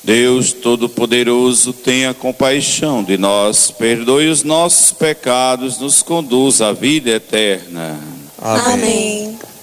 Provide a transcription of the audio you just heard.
Deus Todo-Poderoso, tenha compaixão de nós, perdoe os nossos pecados, nos conduz à vida eterna. Amém.